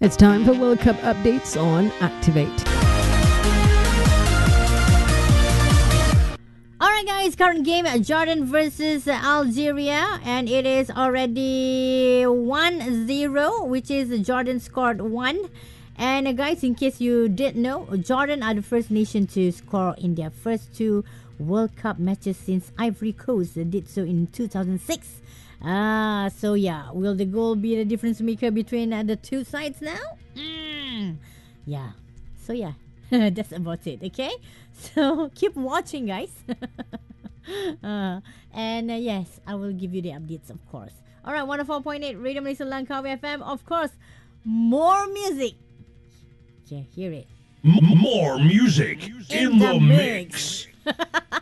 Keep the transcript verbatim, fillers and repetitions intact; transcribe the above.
It's time for World Cup updates on Activate. Alright guys, current game Jordan versus Algeria, and it is already one zero, which is Jordan scored one. And uh, guys, in case you didn't know, Jordan are the first nation to score in their first two World Cup matches since Ivory Coast did so in two thousand six. Ah, so yeah, will the goal be the difference maker between uh, the two sides now? Mm. Yeah, so yeah, that's about it, okay? So keep watching, guys. uh, and uh, yes, I will give you the updates, of course. Alright, one oh four point eight Radio Malaysia Langkawi F M. Of course, more music. Yeah, hear it. M- more music in, In the, the mix. mix.